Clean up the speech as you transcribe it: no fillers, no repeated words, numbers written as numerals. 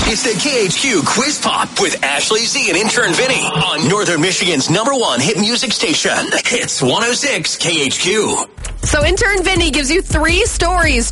It's the KHQ Quiz Pop with Ashley Z and intern Vinny on Northern Michigan's #1 hit music station. Hits 106 KHQ. So intern Vinny gives you 3 stories